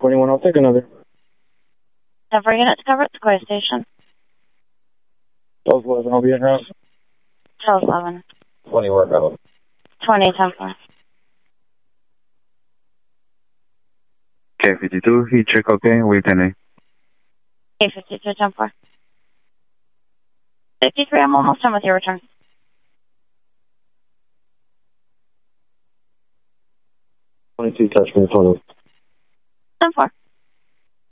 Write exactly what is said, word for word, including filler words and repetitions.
twenty-one, I'll take another. ten four unit to cover at Sequoia Station. twelve eleven, I'll be in route. twelve eleven. twenty work out. twenty, ten four. K fifty-two, heat check okay, wave ten A. K fifty-two, ten four. fifty-three, I'm almost done with your return. twenty-two, touch me, twenty. ten four.